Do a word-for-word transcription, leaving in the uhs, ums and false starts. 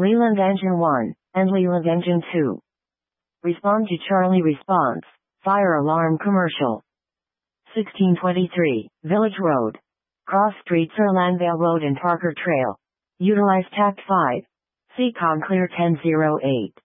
Leland Engine one, and Leland Engine two. Respond to Charlie response. Fire alarm commercial. sixteen twenty-three, Village Road. Cross streets are Landale Road and Parker Trail. Utilize Tact five. C COM Clear ten oh eight.